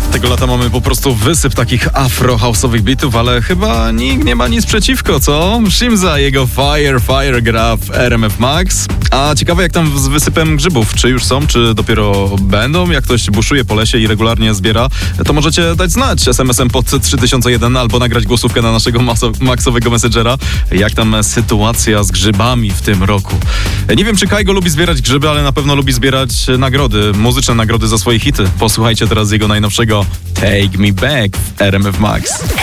Tego lata mamy po prostu wysyp takich afro-house'owych bitów, ale chyba nikt nie ma nic przeciwko, co? Shimza, jego Fire gra w RMF Max. A ciekawe jak tam z wysypem grzybów. Czy już są, czy dopiero będą? Jak ktoś buszuje po lesie i regularnie zbiera, to możecie dać znać SMS-em pod 3001 albo nagrać głosówkę na naszego maxowego messengera. Jak tam sytuacja z grzybami w tym roku? Nie wiem, czy Kajgo lubi zbierać grzyby, ale na pewno lubi zbierać nagrody, muzyczne nagrody za swoje hity. Posłuchajcie teraz jego najnowszego Take Me Back w RMF Max.